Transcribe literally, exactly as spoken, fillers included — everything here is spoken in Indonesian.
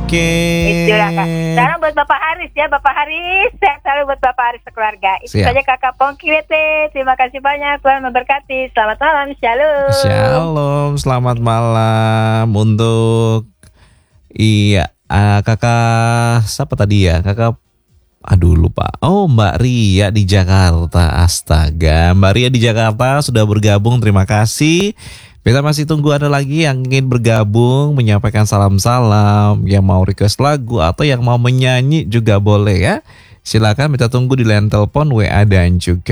Oke. Itulah Kak. Sekarang buat Bapak Haris ya, Bapak Haris, sehat selalu buat Bapak Haris sekeluarga. Itu Siap. saja Kakak Pongkirete. Terima kasih banyak, Tuhan memberkati. Selamat malam, shalom. Shalom, selamat malam untuk iya uh, kakak siapa tadi ya? Kakak aduh lupa. Oh, Mbak Ria di Jakarta. Astaga, Mbak Ria di Jakarta sudah bergabung. Terima kasih. Kita masih tunggu ada lagi yang ingin bergabung, menyampaikan salam-salam, yang mau request lagu atau yang mau menyanyi juga boleh ya. Silakan kita tunggu di line telepon, W A dan juga